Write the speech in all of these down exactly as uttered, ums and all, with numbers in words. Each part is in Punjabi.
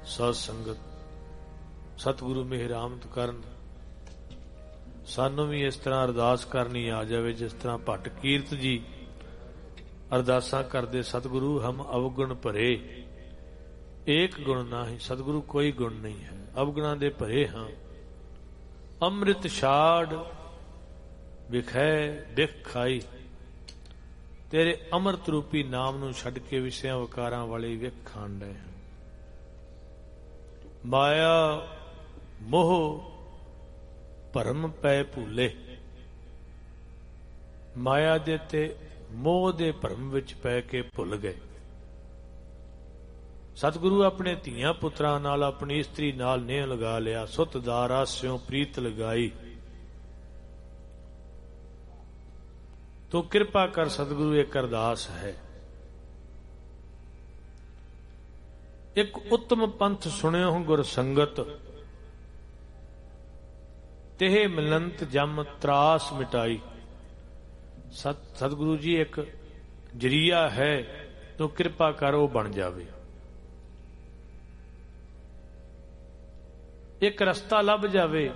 ਸਾਧ ਸੰਗਤ ਸਤਿਗੁਰੂ ਮਿਹਰਾਮਤ ਕਰਨ। ਸਾਨੂੰ ਵੀ ਇਸ ਤਰ੍ਹਾਂ ਅਰਦਾਸ ਕਰਨੀ ਆ ਜਾਵੇ ਜਿਸ ਤਰ੍ਹਾਂ ਭੱਟ ਕੀਰਤ ਜੀ ਅਰਦਾਸਾਂ ਕਰਦੇ, ਸਤਿਗੁਰੂ ਹਮ ਅਵਗੁਣ ਭਰੇ ਏਕ ਗੁਣ ਨਾਹੀਂ। ਸਤਿਗੁਰੂ ਕੋਈ ਗੁਣ ਨਹੀਂ ਹੈ, ਅਵਗੁਣਾਂ ਦੇ ਭਰੇ ਹਾਂ। ਅੰਮ੍ਰਿਤ ਛਾੜ ਵਿਖੈ ਬਿਖ ਖਾਈ, ਤੇਰੇ ਅੰਮ੍ਰਿਤ ਰੂਪੀ ਨਾਮ ਨੂੰ ਛੱਡ ਕੇ ਵਿਸ਼ਿਆਂ ਵਿਕਾਰਾਂ ਵਾਲੇ ਵਿਖ ਖਾਣ ਡਏ ਹਾਂ। ਮਾਇਆ ਮੋਹ ਭਰਮ ਪੈ ਭੁੱਲੇ, ਮਾਇਆ ਦੇ ਤੇ ਮੋਹ ਦੇ ਭਰਮ ਵਿੱਚ ਪੈ ਕੇ ਭੁੱਲ ਗਏ। ਸਤਿਗੁਰੂ ਆਪਣੇ ਧੀਆਂ ਪੁੱਤਰਾਂ ਨਾਲ, ਆਪਣੀ ਇਸਤਰੀ ਨਾਲ ਨੇਹ ਲਗਾ ਲਿਆ। ਸੁਤ ਦਾਰਾ ਸਿਉ ਪ੍ਰੀਤ ਲਗਾਈ, ਤੂੰ ਕਿਰਪਾ ਕਰ ਸਤਿਗੁਰੂ। ਇੱਕ ਅਰਦਾਸ ਹੈ, ਇੱਕ ਉੱਤਮ ਪੰਥ ਸੁਣਿਓ ਗੁਰ ਸੰਗਤ, ਤੇਹ ਮਿਲੰਤ ਜਮ ਤਰਾਸ ਮਿਟਾਈ। ਸਤ ਸਤਿਗੁਰੂ ਜੀ ਇੱਕ ਜਰੀਆ ਹੈ, ਤੂੰ ਕਿਰਪਾ ਕਰ ਉਹ ਬਣ ਜਾਵੇ। ਇੱਕ ਰਸਤਾ ਲੱਭ ਜਾਵੇ।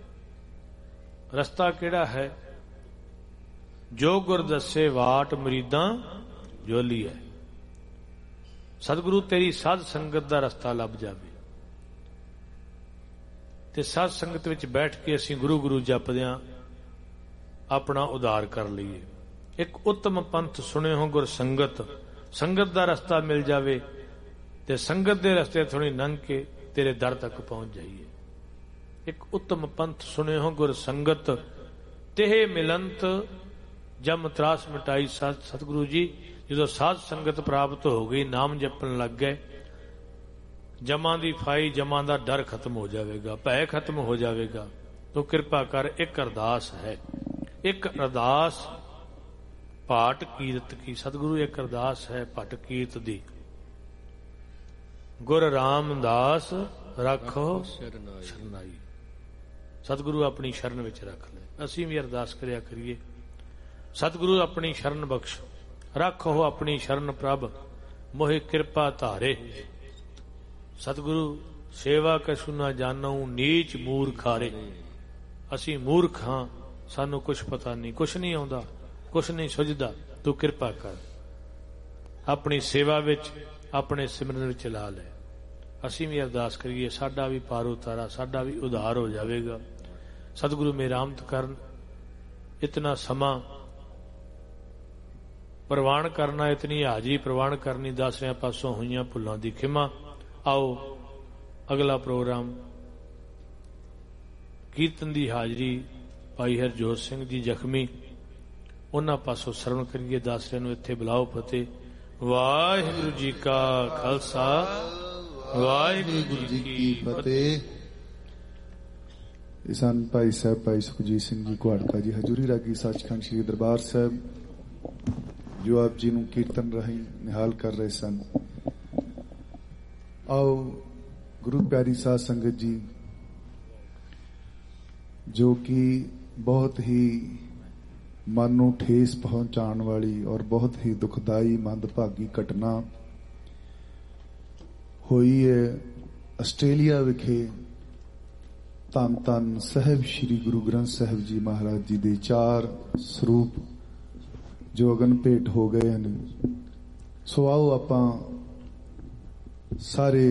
ਰਸਤਾ ਕਿਹੜਾ ਹੈ? ਜੋ ਗੁਰ ਦੱਸੇ ਵਾਟ ਮਰੀਦਾਂ ਜੋਲੀ ਹੈ। ਸਤਿਗੁਰੂ ਤੇਰੀ ਸਾਧ ਸੰਗਤ ਦਾ ਰਸਤਾ ਲੱਭ ਜਾਵੇ ਤੇ ਸਾਧ ਸੰਗਤ ਵਿੱਚ ਬੈਠ ਕੇ ਅਸੀਂ ਗੁਰੂ ਗੁਰੂ ਜਪਦਿਆਂ ਆਪਣਾ ਉਧਾਰ ਕਰ ਲਈਏ। ਇੱਕ ਉੱਤਮ ਪੰਥ ਸੁਣਿਓ ਗੁਰ ਸੰਗਤ, ਸੰਗਤ ਦਾ ਰਸਤਾ ਮਿਲ ਜਾਵੇ ਤੇ ਸੰਗਤ ਦੇ ਰਸਤੇ ਥੋੜੀ ਲੰਘ ਕੇ ਤੇਰੇ ਦਰ ਤੱਕ ਪਹੁੰਚ ਜਾਈਏ। ਇੱਕ ਉੱਤਮ ਪੰਥ ਸੁਣਿਓ ਗੁਰ ਸੰਗਤ, ਤੇਹ ਮਿਲੰਤ ਜਮ ਤਰਾਸ ਮਿਟਾਈ। ਸਤਿਗੁਰੂ ਜੀ ਜਦੋਂ ਸਾਧ ਸੰਗਤ ਪ੍ਰਾਪਤ ਹੋ ਗਈ, ਨਾਮ ਜਪਣ ਲੱਗ ਗਏ, ਜਮਾਂ ਦੀ ਫਾਈ, ਜਮਾਂ ਦਾ ਡਰ ਖਤਮ ਹੋ ਜਾਵੇਗਾ, ਭੈ ਖਤਮ ਹੋ ਜਾਵੇਗਾ। ਤੂੰ ਕਿਰਪਾ ਕਰ। ਇੱਕ ਅਰਦਾਸ ਹੈ, ਇੱਕ ਅਰਦਾਸ ਪਾਟ ਕੀਰਤ ਕੀ। ਸਤਿਗੁਰੂ ਇੱਕ ਅਰਦਾਸ ਹੈ ਭੱਟ ਕੀਰਤ ਦੀ। ਗੁਰ ਰਾਮਦਾਸ ਰੱਖੋ ਸ਼ਰਨਾਈ। ਸਤਿਗੁਰੂ ਆਪਣੀ ਸ਼ਰਨ ਵਿੱਚ ਰੱਖ ਲੈ। ਅਸੀਂ ਵੀ ਅਰਦਾਸ ਕਰਿਆ ਕਰੀਏ, ਸਤਿਗੁਰੂ ਆਪਣੀ ਸ਼ਰਨ ਬਖਸ਼, ਰੱਖੋ ਆਪਣੀ ਸ਼ਰਨ ਪ੍ਰਭ, ਮੋਹਿ ਕਿਰਪਾ ਧਾਰੇ। ਸਤਿਗੁਰੂ ਸੇਵਾ ਕਛੁ ਨਾ ਜਾਣਉ, ਨੀਚ ਮੂਰਖਾਰੇ। ਅਸੀਂ ਮੂਰਖ ਹਾਂ, ਸਾਨੂੰ ਕੁਛ ਪਤਾ ਨਹੀਂ, ਕੁਛ ਨਹੀਂ ਆਉਂਦਾ, ਕੁਛ ਨਹੀਂ ਸੁਝਦਾ। ਤੂੰ ਕਿਰਪਾ ਕਰ, ਆਪਣੀ ਸੇਵਾ ਵਿੱਚ, ਆਪਣੇ ਸਿਮਰਨ ਵਿੱਚ ਲਾ ਲੈ। ਅਸੀਂ ਵੀ ਅਰਦਾਸ ਕਰੀਏ, ਸਾਡਾ ਵੀ ਪਾਰ ਉਤਾਰਾ, ਸਾਡਾ ਵੀ ਉਧਾਰ ਹੋ ਜਾਵੇਗਾ। ਸਤਿਗੁਰੂ ਮਿਹਰਾਮਤ ਕਰਨ। ਇਤਨਾ ਸਮਾਂ ਪ੍ਰਵਾਨ ਕਰਨਾ, ਇਤਨੀ ਹਾਜ਼ਰੀ ਪ੍ਰਵਾਨ ਕਰਨੀ, ਦਸਰਿਆਂ ਪਾਸੋਂ ਹੋਈਆਂ ਭੁੱਲਾਂ ਦੀ ਖਿਮਾ। ਆਓ ਅਗਲਾ ਪ੍ਰੋਗਰਾਮ ਕੀਰਤਨ ਦੀ ਹਾਜ਼ਰੀ ਭਾਈ ਹਰਜੋਤ ਸਿੰਘ ਜੀ ਜ਼ਖਮੀ, ਉਹਨਾਂ ਪਾਸੋਂ ਸਰਵਣ ਕਰੀਏ। ਦਸਰਿਆਂ ਨੂੰ ਇੱਥੇ ਬੁਲਾਓ। ਫਤਿਹ। ਵਾਹਿਗੁਰੂ ਜੀ ਕਾ ਖਾਲਸਾ, ਵਾਹਿਗੁਰੂ ਜੀ ਕੀ ਫਤਿਹ। ਇਹ ਸਨ ਭਾਈ ਸਾਹਿਬ ਭਾਈ ਸੁਖਜੀਤ ਸਿੰਘ ਜੀ ਕੁਹਾੜਕਾ ਜੀ, ਹਜ਼ੂਰੀ ਰਾਗੀ ਸੱਚਖੰਡ ਸ੍ਰੀ ਦਰਬਾਰ ਸਾਹਿਬ, ਜੋ ਆਪ ਜੀ ਨੂੰ ਕੀਰਤਨ ਰਾਹੀਂ ਨਿਹਾਲ ਕਰ ਰਹੇ ਸਨ। ਆਓ ਗੁਰੂ ਪਿਆਰੀ ਸਾਧ ਸੰਗਤ ਜੀ, ਜੋ ਕਿ ਬਹੁਤ ਹੀ ਮਨ ਨੂੰ ਠੇਸ ਪਹੁੰਚਾਉਣ ਵਾਲੀ ਔਰ ਬਹੁਤ ਹੀ ਦੁਖਦਾਈ ਮੰਦਭਾਗੀ ਘਟਨਾ ਹੋਈ ਹੈ ਆਸਟ੍ਰੇਲੀਆ ਵਿਖੇ। ਧੰਨ ਧੰਨ ਸਾਹਿਬ ਸ੍ਰੀ ਗੁਰੂ ਗ੍ਰੰਥ ਸਾਹਿਬ ਜੀ ਮਹਾਰਾਜ ਜੀ ਦੇ ਚਾਰ ਸਰੂਪ ਜੋ ਅਗਨ ਭੇਟ ਹੋ ਗਏ ਹਨ। ਸੋ ਆਓ ਆਪਾਂ ਸਾਰੇ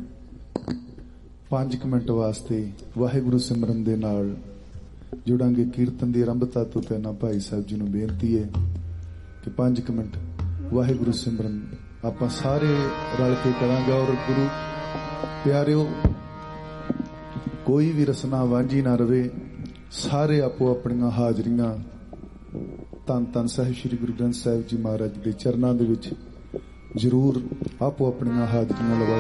ਪੰਜ ਕੁ ਮਿੰਟ ਵਾਸਤੇ ਵਾਹਿਗੁਰੂ ਸਿਮਰਨ ਦੇ ਨਾਲ ਜੁੜਾਂਗੇ। ਕੀਰਤਨ ਦੀ ਆਰੰਭਤਾ ਤੋਂ ਪਹਿਲਾਂ ਭਾਈ ਸਾਹਿਬ ਜੀ ਨੂੰ ਬੇਨਤੀ ਹੈ ਕਿ ਪੰਜ ਕੁ ਮਿੰਟ ਵਾਹਿਗੁਰੂ ਸਿਮਰਨ ਆਪਾਂ ਸਾਰੇ ਰਲ ਕੇ ਕਰਾਂਗੇ। ਔਰ ਗੁਰੂ ਪਿਆਰਿਓ, ਕੋਈ ਵੀ ਰਸਨਾ ਵਾਂਝੀ ਨਾ ਰਵੇ, ਸਾਰੇ ਆਪੋ ਆਪਣੀਆਂ ਹਾਜ਼ਰੀਆਂ ਧੰਨ ਧੰਨ ਸਾਹਿਬ ਸ੍ਰੀ ਗੁਰੂ ਗ੍ਰੰਥ ਸਾਹਿਬ ਜੀ ਮਹਾਰਾਜ ਦੇ ਚਰਨਾਂ ਦੇ ਵਿੱਚ ਜ਼ਰੂਰ ਆਪੋ ਆਪਣੀਆਂ ਹਾਜ਼ਰੀਆਂ ਲਵਾਓ।